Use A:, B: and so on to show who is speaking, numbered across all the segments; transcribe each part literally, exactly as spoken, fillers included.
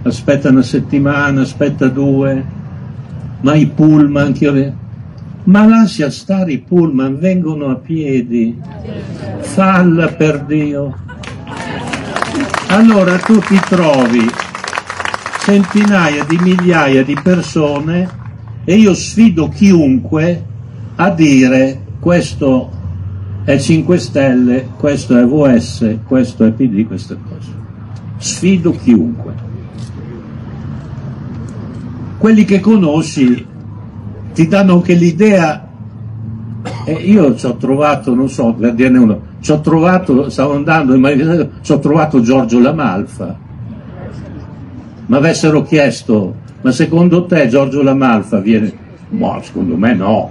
A: aspetta una settimana, aspetta due, ma i pullman, ma lascia stare i pullman, vengono a piedi, falla per Dio. Allora tu ti trovi centinaia di migliaia di persone e io sfido chiunque a dire questo è cinque Stelle, questo è V S, questo è P D, queste cose. Sfido chiunque. Quelli che conosci ti danno anche l'idea, e io ci ho trovato, non so, per dirne uno, ci ho trovato, stavo andando in manifestazione, ci ho trovato Giorgio La Malfa. Ma avessero chiesto, ma secondo te Giorgio La Malfa viene? No, secondo me no.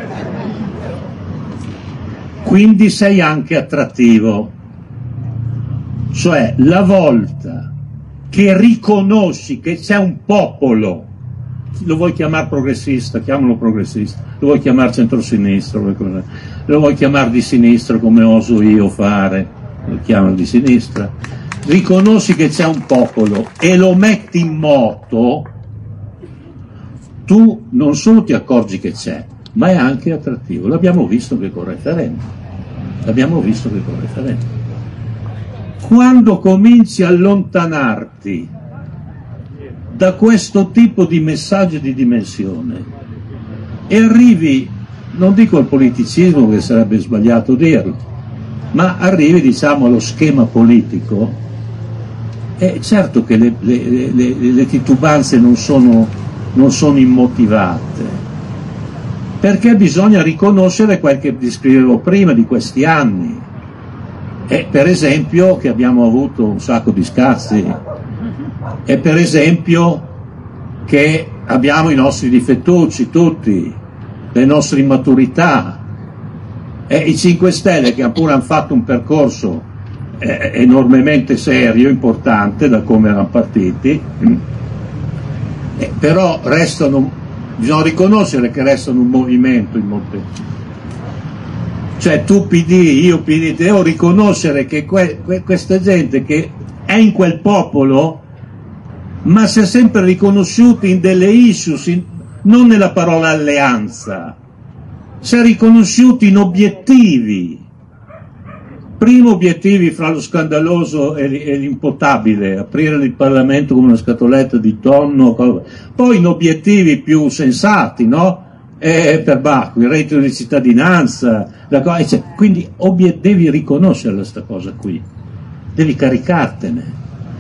A: Quindi sei anche attrattivo, cioè la volta che riconosci che c'è un popolo, lo vuoi chiamare progressista, chiamalo progressista, lo vuoi chiamare centrosinistra, lo vuoi chiamare di sinistra come oso io fare, lo chiamano di sinistra, riconosci che c'è un popolo e lo metti in moto, tu non solo ti accorgi che c'è, ma è anche attrattivo. L'abbiamo visto che col referendum. L'abbiamo visto che col referendum. Quando cominci a allontanarti da questo tipo di messaggio di dimensione e arrivi, non dico al politicismo che sarebbe sbagliato dirlo, ma arrivi diciamo allo schema politico, è certo che le, le, le, le titubanze non sono, non sono immotivate, perché bisogna riconoscere quel che descrivevo prima di questi anni, e per esempio che abbiamo avuto un sacco di scazzi, e per esempio che abbiamo i nostri difettucci tutti, le nostre immaturità, e i cinque Stelle che pure hanno fatto un percorso eh, enormemente serio, importante da come erano partiti, eh, però restano, bisogna riconoscere che restano un movimento in molte, cioè tu P D, io P D, devo riconoscere che que, que, questa gente che è in quel popolo, ma si è sempre riconosciuti in delle issues, in, non nella parola alleanza, si è riconosciuti in obiettivi. Primo obiettivi fra lo scandaloso e l'impotabile, aprire il Parlamento come una scatoletta di tonno, poi in obiettivi più sensati, no? E per Bacco, il reddito di cittadinanza, la cosa, cioè, quindi obiet- devi riconoscere questa cosa qui, devi caricartene.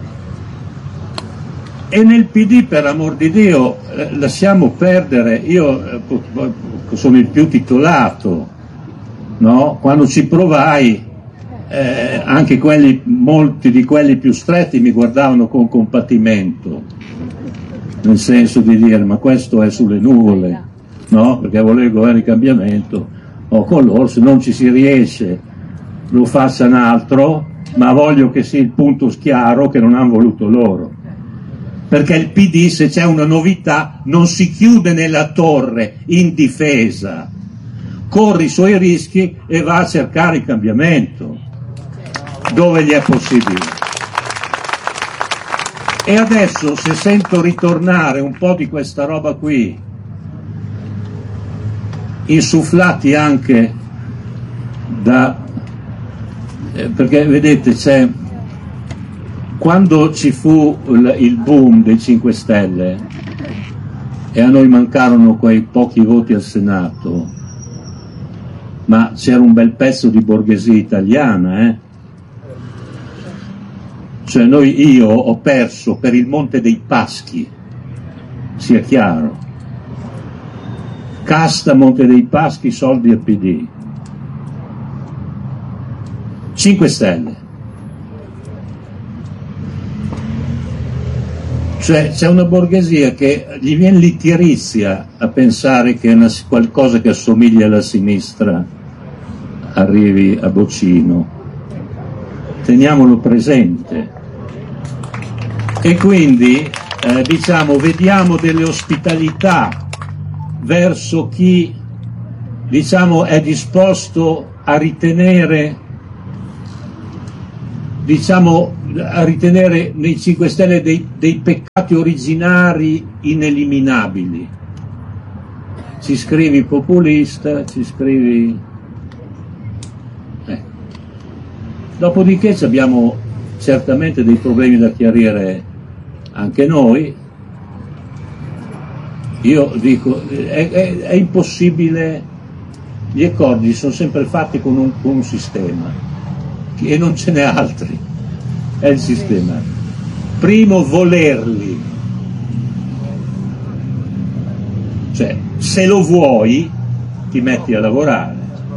A: E nel P D, per amor di Dio, eh, lasciamo perdere, io eh, sono il più titolato, no? Quando ci provai, eh, anche quelli, molti di quelli più stretti mi guardavano con compatimento, nel senso di dire ma questo è sulle nuvole, no? Perché volevo il governo di cambiamento, o con loro se non ci si riesce lo faccia un altro, ma voglio che sia il punto chiaro che non hanno voluto loro. Perché il P D, se c'è una novità, non si chiude nella torre in difesa, corre i suoi rischi e va a cercare il cambiamento dove gli è possibile. E adesso, se sento ritornare un po' di questa roba qui, insufflati anche da, eh, perché vedete c'è, quando ci fu il, il boom dei cinque Stelle e a noi mancarono quei pochi voti al Senato, ma c'era un bel pezzo di borghesia italiana, eh? Cioè noi, io ho perso per il Monte dei Paschi, sia chiaro, casta Monte dei Paschi, soldi al P D, cinque Stelle. Cioè c'è una borghesia che gli viene l'itirizia a pensare che una, qualcosa che assomiglia alla sinistra arrivi a bocino. Teniamolo presente. E quindi eh, diciamo vediamo delle ospitalità verso chi diciamo è disposto a ritenere diciamo a ritenere nei cinque Stelle dei, dei peccati originari ineliminabili. Ci scrivi populista, ci scrivi... Eh. Dopodiché abbiamo certamente dei problemi da chiarire anche noi. Io dico, è, è, è impossibile, gli accordi sono sempre fatti con un, con un sistema e non ce n'è altri, è il sistema. Primo, volerli, cioè se lo vuoi ti metti a lavorare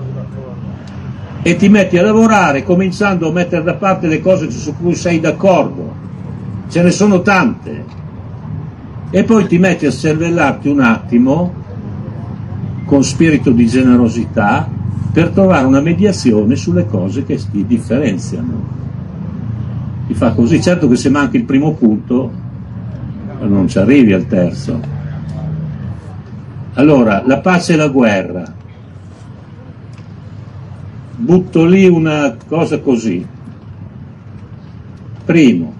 A: e ti metti a lavorare cominciando a mettere da parte le cose su cui sei d'accordo, ce ne sono tante, e poi ti metti a cervellarti un attimo con spirito di generosità per trovare una mediazione sulle cose che ti differenziano. Ti fa così. Certo che se manca il primo punto non ci arrivi al terzo. Allora, la pace e la guerra, butto lì una cosa così. Primo,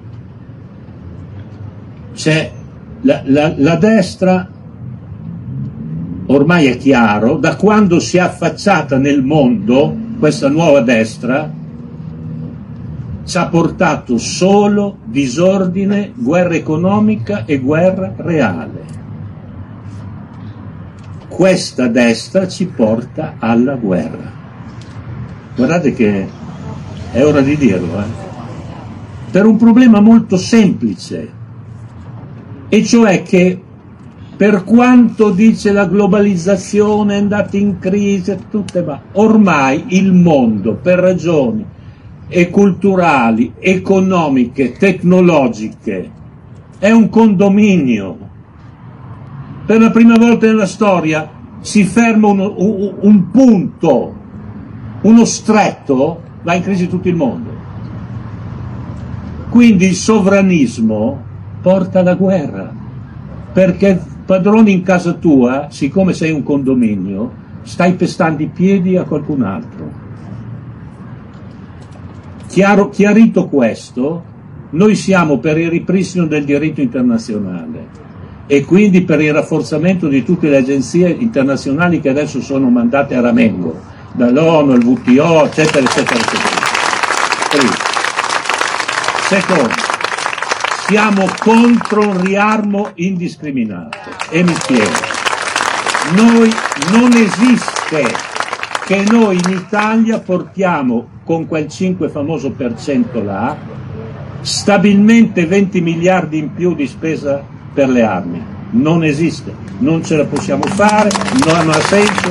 A: c'è la, la, la destra, ormai è chiaro, da quando si è affacciata nel mondo, questa nuova destra ci ha portato solo disordine, guerra economica e guerra reale. Questa destra ci porta alla guerra. Guardate che è ora di dirlo, eh? Per un problema molto semplice, e cioè che per quanto dice la globalizzazione è andata in crisi, tutte va, ormai il mondo per ragioni e culturali, economiche, tecnologiche è un condominio. Per la prima volta nella storia si ferma uno, un, un punto, uno stretto, va in crisi tutto il mondo. Quindi il sovranismo porta alla guerra, perché padroni in casa tua, siccome sei un condominio, stai pestando i piedi a qualcun altro. Chiaro, chiarito questo, noi siamo per il ripristino del diritto internazionale e quindi per il rafforzamento di tutte le agenzie internazionali che adesso sono mandate a ramengo, dall'ONU, il W T O, eccetera, eccetera, eccetera. Primo. Secondo, siamo contro un riarmo indiscriminato. E mi spiego. Noi non esiste che noi in Italia portiamo con quel cinque famoso per cento là stabilmente venti miliardi in più di spesa per le armi. Non esiste, non ce la possiamo fare, non ha senso.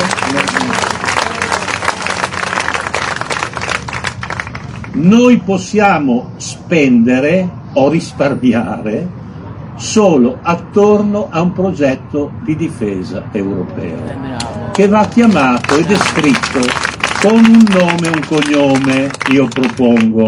A: Non... Noi possiamo spendere o risparmiare solo attorno a un progetto di difesa europeo che va chiamato ed è scritto con un nome e un cognome, io propongo,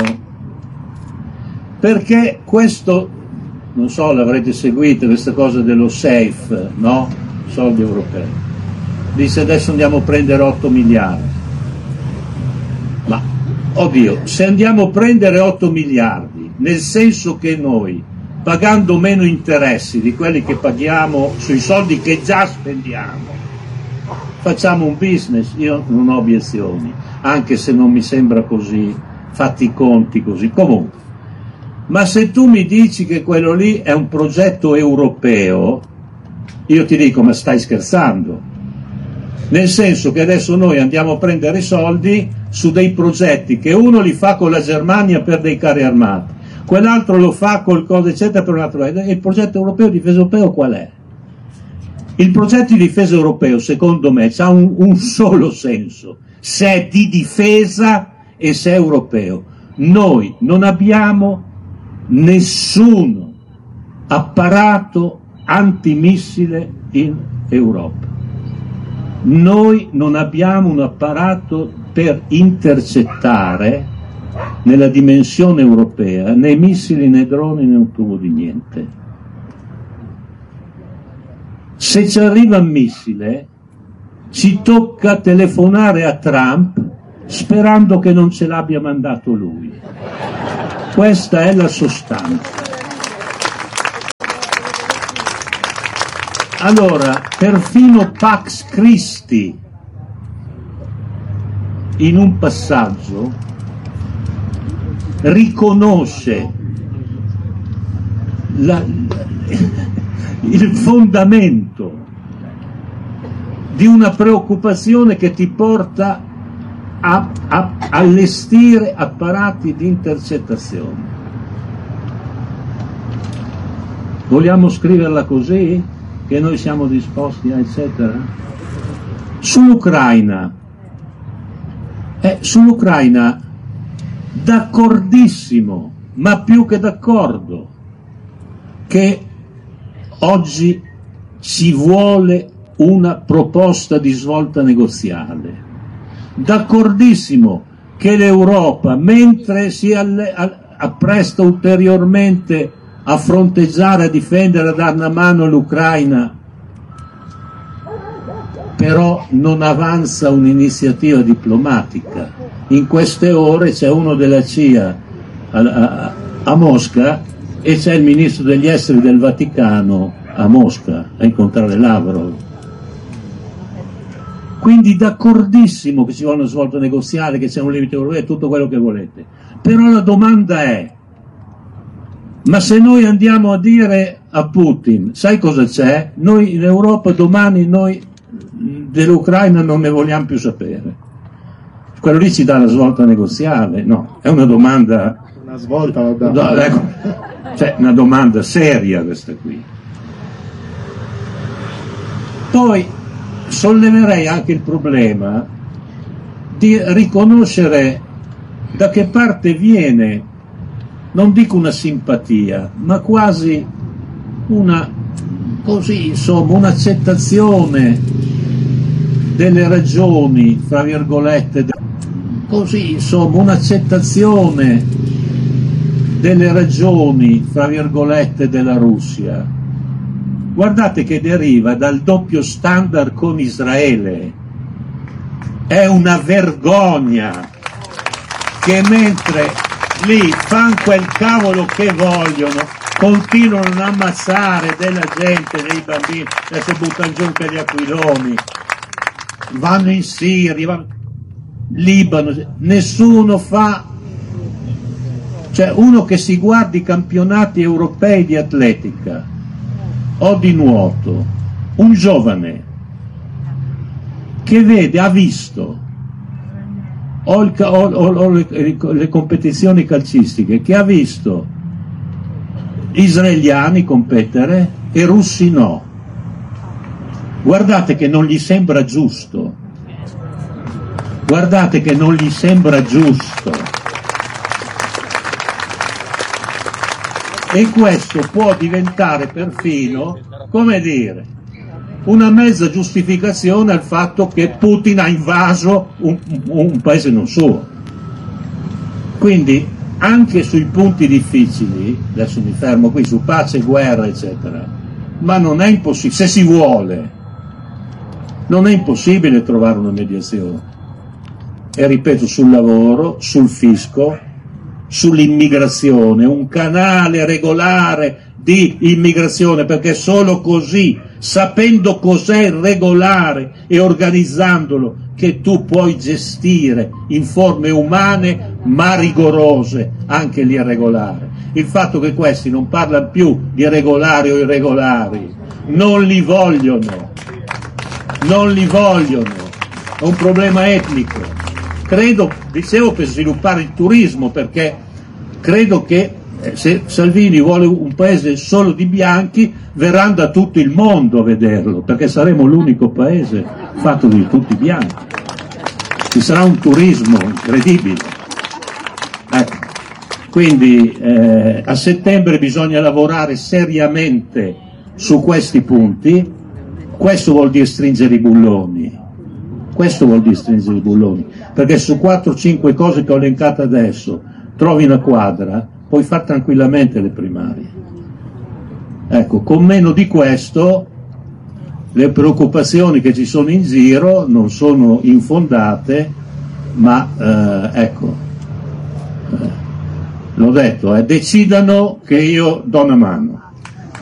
A: perché questo, non so, l'avrete seguito, questa cosa dello safe, no? Soldi europei, dice adesso andiamo a prendere otto miliardi, ma oddio, se andiamo a prendere otto miliardi nel senso che noi, pagando meno interessi di quelli che paghiamo sui soldi che già spendiamo, facciamo un business, io non ho obiezioni, anche se non mi sembra così, fatti i conti così, comunque. Ma se tu mi dici che quello lì è un progetto europeo, io ti dico, ma stai scherzando? Nel senso che adesso noi andiamo a prendere soldi su dei progetti che uno li fa con la Germania per dei carri armati, quell'altro lo fa col coso eccetera per un altro. E il progetto europeo di difesa europeo qual è? Il progetto di difesa europeo secondo me ha un, un solo senso, se è di difesa e se è europeo. Noi non abbiamo nessun apparato antimissile in Europa, noi non abbiamo un apparato per intercettare nella dimensione europea né missili né droni né un tubo di niente. Se ci arriva un missile ci tocca telefonare a Trump sperando che non ce l'abbia mandato lui. Questa è la sostanza. Allora, perfino Pax Christi, in un passaggio, riconosce la, il fondamento di una preoccupazione che ti porta a, a allestire apparati di intercettazione. Vogliamo scriverla così? Che noi siamo disposti a eccetera? Sull'Ucraina, eh, sull'Ucraina d'accordissimo, ma più che d'accordo, che oggi ci vuole una proposta di svolta negoziale. D'accordissimo che l'Europa, mentre si appresta ulteriormente a fronteggiare, a difendere, a dare una mano all'Ucraina, però non avanza un'iniziativa diplomatica. In queste ore c'è uno della C I A a, a, a Mosca e c'è il ministro degli esteri del Vaticano a Mosca a incontrare Lavrov. Quindi d'accordissimo che ci vuole una svolta negoziale, che c'è un limite europeo, tutto quello che volete. Però la domanda è: ma se noi andiamo a dire a Putin, sai cosa c'è? Noi in Europa domani noi dell'Ucraina non ne vogliamo più sapere. Quello lì ci dà la svolta negoziale? No, è una domanda.
B: Una svolta lo dà.
A: No, ecco, cioè una domanda seria questa qui. Poi solleverei anche il problema di riconoscere da che parte viene, non dico una simpatia, ma quasi una, così insomma, un'accettazione delle ragioni, fra virgolette, de- così insomma, un'accettazione delle ragioni, fra virgolette, della Russia. Guardate che deriva dal doppio standard con Israele. È una vergogna che mentre lì fanno quel cavolo che vogliono, continuano ad ammazzare della gente, dei bambini, adesso buttano giù anche gli aquiloni, vanno in Siria, vanno Libano, nessuno fa, cioè uno che si guardi i campionati europei di atletica o di nuoto, un giovane che vede, ha visto o, il, o, o, o le, le competizioni calcistiche, che ha visto israeliani competere e russi no, guardate che non gli sembra giusto, guardate che non gli sembra giusto. E questo può diventare perfino, come dire, una mezza giustificazione al fatto che Putin ha invaso un, un paese non suo. Quindi anche sui punti difficili, adesso mi fermo qui, su pace, guerra, eccetera, ma non è impossibile, se si vuole, non è impossibile trovare una mediazione. E ripeto, sul lavoro, sul fisco, sull'immigrazione, un canale regolare di immigrazione, perché solo così, sapendo cos'è il regolare e organizzandolo, che tu puoi gestire in forme umane ma rigorose anche l'irregolare. Il fatto che questi non parlano più di regolari o irregolari, non li vogliono, non li vogliono, è un problema etnico. Credo, dicevo, per sviluppare il turismo, perché credo che se Salvini vuole un paese solo di bianchi, verranno da tutto il mondo a vederlo, perché saremo l'unico paese fatto di tutti bianchi. Ci sarà un turismo incredibile. Ecco. Quindi eh, a settembre bisogna lavorare seriamente su questi punti. Questo vuol dire stringere i bulloni. Questo vuol dire stringere i bulloni, perché su quattro cinque cose che ho elencato adesso trovi una quadra, puoi fare tranquillamente le primarie. Ecco, con meno di questo le preoccupazioni che ci sono in giro non sono infondate, ma eh, ecco, eh, l'ho detto, eh, decidano che io do una mano.